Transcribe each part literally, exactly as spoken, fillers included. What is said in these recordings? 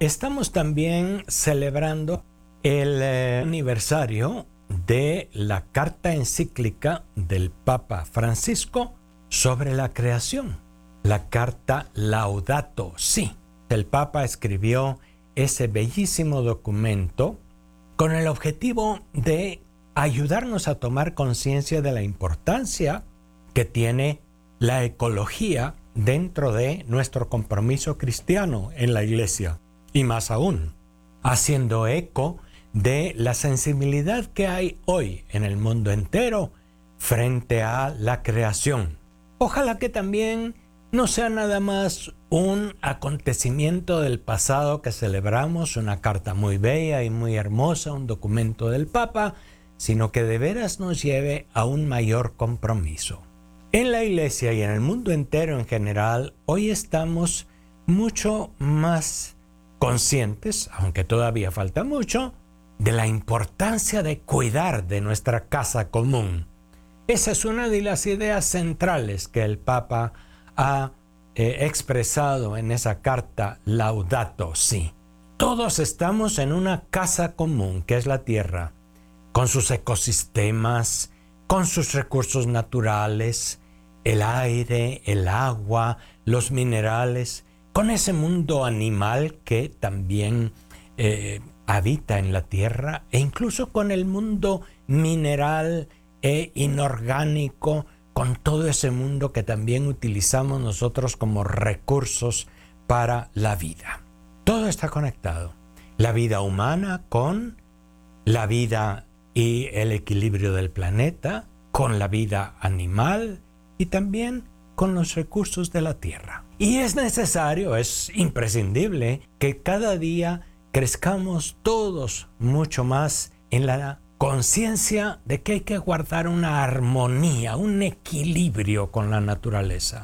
Estamos también celebrando el eh, aniversario de la carta encíclica del Papa Francisco sobre la creación, la carta Laudato Si. El Papa escribió ese bellísimo documento con el objetivo de ayudarnos a tomar conciencia de la importancia que tiene la ecología dentro de nuestro compromiso cristiano en la Iglesia. Y más aún, haciendo eco de la sensibilidad que hay hoy en el mundo entero frente a la creación. Ojalá que también no sea nada más un acontecimiento del pasado que celebramos, una carta muy bella y muy hermosa, un documento del Papa, sino que de veras nos lleve a un mayor compromiso. En la Iglesia y en el mundo entero en general, hoy estamos mucho más conscientes, aunque todavía falta mucho, de la importancia de cuidar de nuestra casa común. Esa es una de las ideas centrales que el Papa ha eh, expresado en esa carta Laudato Si. Todos estamos en una casa común, que es la tierra, con sus ecosistemas, con sus recursos naturales, el aire, el agua, los minerales, con ese mundo animal que también eh, habita en la tierra, e incluso con el mundo mineral e inorgánico, con todo ese mundo que también utilizamos nosotros como recursos para la vida. Todo está conectado. La vida humana con la vida y el equilibrio del planeta, con la vida animal y también con los recursos de la tierra. Y es necesario, es imprescindible que cada día crezcamos todos mucho más en la conciencia de que hay que guardar una armonía, un equilibrio con la naturaleza.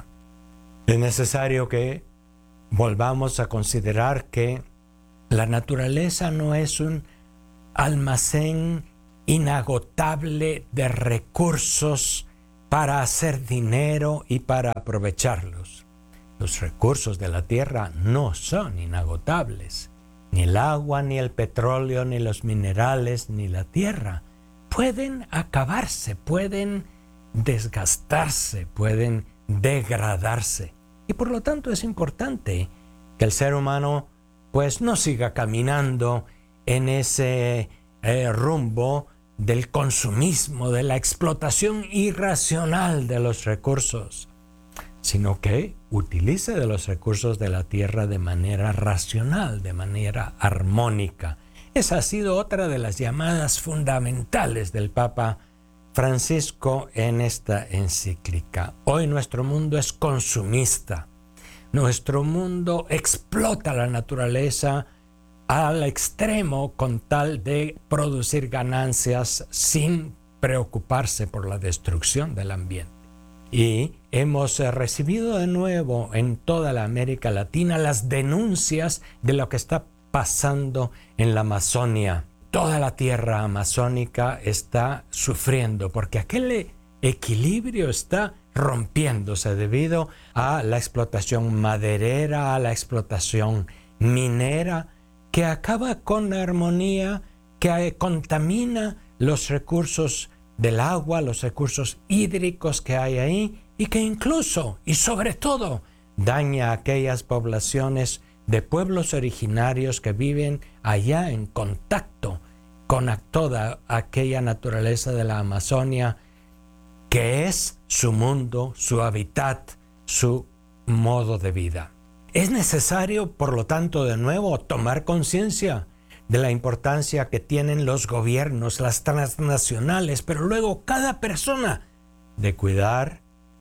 Es necesario que volvamos a considerar que la naturaleza no es un almacén inagotable de recursos para hacer dinero y para aprovecharlos. Los recursos de la tierra no son inagotables. Ni el agua, ni el petróleo, ni los minerales, ni la tierra pueden acabarse, pueden desgastarse, pueden degradarse. Y por lo tanto es importante que el ser humano pues no siga caminando en ese eh, rumbo del consumismo, de la explotación irracional de los recursos, sino que utilice de los recursos de la tierra de manera racional, de manera armónica. Esa ha sido otra de las llamadas fundamentales del Papa Francisco en esta encíclica. Hoy nuestro mundo es consumista. Nuestro mundo explota la naturaleza al extremo con tal de producir ganancias sin preocuparse por la destrucción del ambiente. Y hemos recibido de nuevo en toda la América Latina las denuncias de lo que está pasando en la Amazonia. Toda la tierra amazónica está sufriendo porque aquel equilibrio está rompiéndose debido a la explotación maderera, a la explotación minera, que acaba con la armonía, que contamina los recursos del agua, los recursos hídricos que hay ahí, y que incluso y sobre todo daña a aquellas poblaciones de pueblos originarios que viven allá en contacto con toda aquella naturaleza de la Amazonia, que es su mundo, su hábitat, su modo de vida. Es necesario, por lo tanto, de nuevo, tomar conciencia de la importancia que tienen los gobiernos, las transnacionales, pero luego cada persona, de cuidar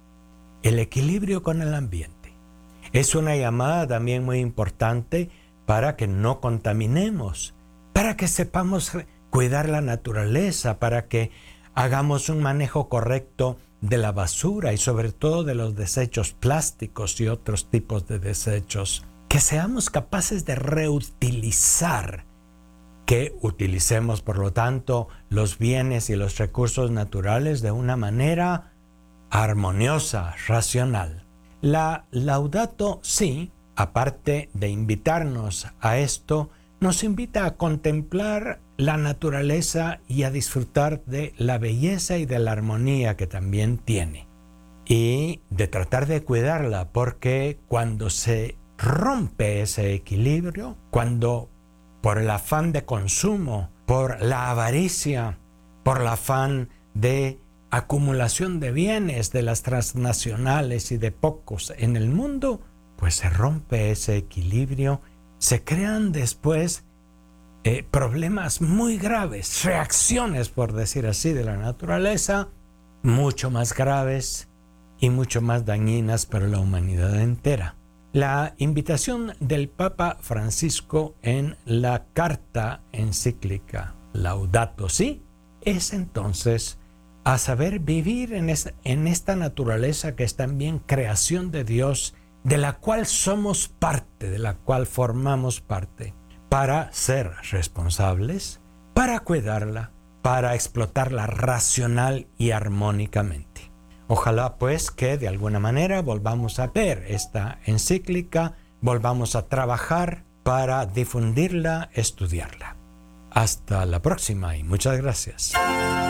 el equilibrio con el ambiente. Es una llamada también muy importante para que no contaminemos, para que sepamos cuidar la naturaleza, para que hagamos un manejo correcto de la basura y sobre todo de los desechos plásticos y otros tipos de desechos. Que seamos capaces de reutilizar, que utilicemos por lo tanto los bienes y los recursos naturales de una manera armoniosa, racional. La Laudato Si aparte de invitarnos a esto, nos invita a contemplar la naturaleza y a disfrutar de la belleza y de la armonía que también tiene. Y de tratar de cuidarla, porque cuando se rompe ese equilibrio, cuando por el afán de consumo, por la avaricia, por el afán de acumulación de bienes de las transnacionales y de pocos en el mundo, pues se rompe ese equilibrio, se crean después eh, problemas muy graves, reacciones, por decir así, de la naturaleza, mucho más graves y mucho más dañinas para la humanidad entera. La invitación del Papa Francisco en la carta encíclica Laudato Si es entonces a saber vivir en esta, en esta naturaleza que es también creación de Dios, de la cual somos parte, de la cual formamos parte, para ser responsables, para cuidarla, para explotarla racional y armónicamente. Ojalá pues que de alguna manera volvamos a ver esta encíclica, volvamos a trabajar para difundirla, estudiarla. Hasta la próxima y muchas gracias.